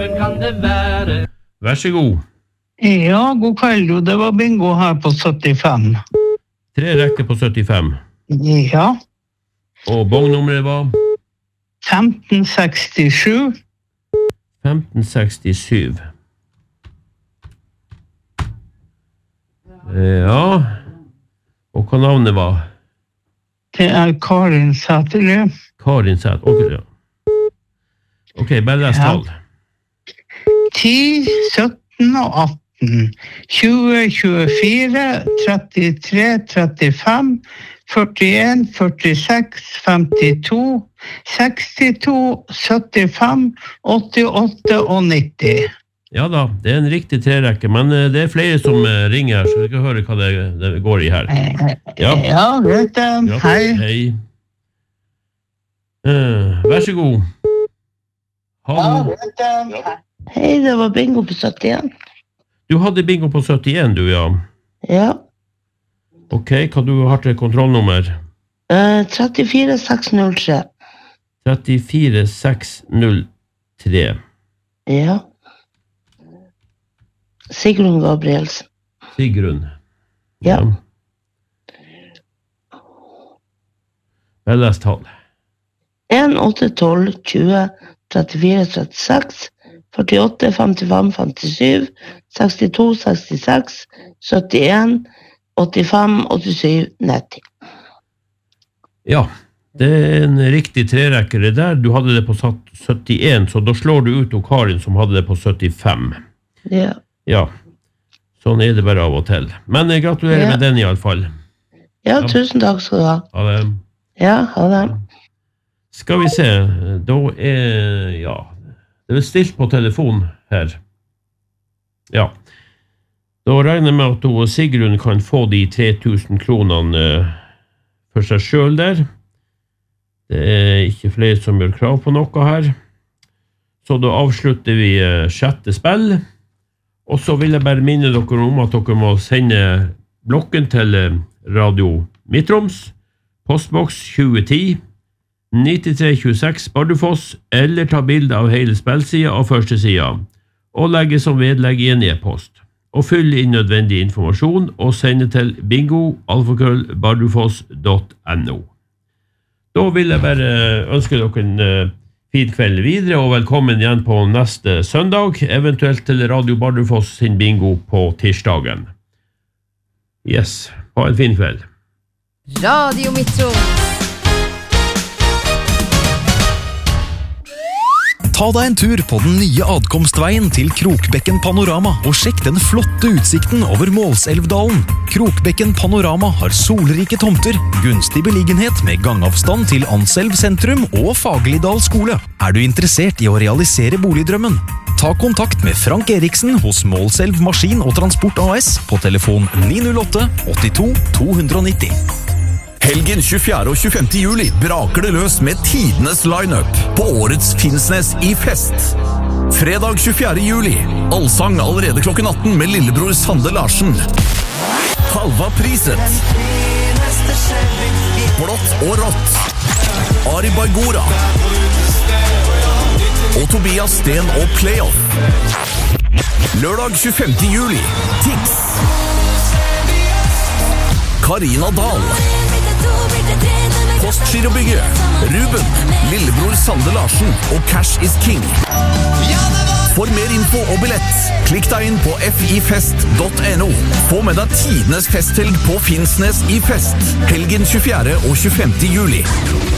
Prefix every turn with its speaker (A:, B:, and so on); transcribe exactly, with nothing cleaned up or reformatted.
A: kan det være?
B: Vær så god.
C: Ja, god kveld, jo. Det var bingo her på syttifem.
B: Tre rekker på syttifem.
C: Ja.
B: Og bongnummeret var?
C: femten sekstisju.
B: femten sekstisju. Ja. Og hva navnet var?
C: Det er Karin Sæterlø.
B: Karin Sæterlø. Ok, ok, bare les tall.
C: ti, sytten og atten. tjue, tjuefire, trettitre, trettifem, førtien, førtiseks, femtito, sekstito, syttifem, åttiåtte og nitti.
B: Ja da, det er en riktig trerekke, men det er flere som ringer her, så vi kan høre hva det, det går i her.
C: Ja, ja vet du.
B: Ja,
C: Hei.
B: Hei. Uh, vær så god.
C: Ja, vet du.
D: Hei, det var bingo på syttien.
B: Du hadde bingo på syttien, du, ja.
D: Ja.
B: Ok, hva du har til kontrollnummer?
D: Uh, trettifire seks null tre.
B: trettifire seks null tre.
D: Ja. Sigrun Gabrielsen.
B: Sigrun.
D: Ja.
B: Vel lest tall.
D: en, åtte, tolv, tjue, trettifire, trettiseks, førtiåtte, femtifem, femtisju, sekstito, sekstiseks, syttien, åttifem, åttisju, nitti.
B: Ja, det er en riktig trerekker det der. Du hadde det på syttien, så da slår du ut og Karin som hadde det på syttifem.
D: Ja.
B: Ja, sånn er det bare av og til. Men jeg gratulerer
D: Ja.
B: med den i alle fall.
D: Ja, tusen takk skal du ha.
B: Ha det.
D: Ja, ha det.
B: Skal vi se, da er, ja, det er stilt på telefon her. Ja, da regner jeg med at hun, Sigrun kan få de tre tusen kronene uh, for seg selv der. Det er ikke flere som gjør krav på noe her. Så da avslutter vi uh, sjette spill. Og så vil jeg bare minne dere om at dere må sende blokken til uh, Radio Midtroms, postboks tjue ti, nittitre tjueseks Bardufoss, eller ta bilde av hele spillsiden av første siden, og legge som vedlegg i en e-post. Og fylle inn nødvendig informasjon, og sende til bingo alfakrøll bardufoss punktum no. Da vil jeg bare ønske dere en uh, fin kveld videre, og velkommen igjen på neste søndag, eventuelt til Radio Bardufoss sin bingo på tirsdagen. Yes, ha en fin kveld.
E: Radio Midtroms.
F: Ta deg en tur på den nye adkomstveien til Krokbekken Panorama og sjekk den flotte utsikten over Målselvdalen. Krokbekken Panorama har solrike tomter, gunstig beliggenhet med gangavstand til Anselv sentrum og Fagerlidal skole. Er du interessert i å realisere boligdrømmen? Ta kontakt med Frank Eriksen hos Målselv Maskin og Transport A S på telefon ni null åtte, åttito, to nitti.
G: Helgen tjuefjerde og tjuefemte juli braker det løs med tidenes line-up på årets Finnsnes i fest. Fredag tjuefjerde juli, allsang allerede klokken atten med lillebror Sande Larsen. Halva priset. Blått og rått. Ari Bargora. Og Tobias Sten og Playoff. Lørdag tjuefemte juli, Tix. Karina Dahl. Postgirobygget, Ruben, lillebror Sande Larsen og Cash is King. For mer info og billett, klikk deg inn på f i fest punktum no. Få med deg tidenes festhelg på Finnsnes i fest, helgen tjuefjerde og tjuefemte juli.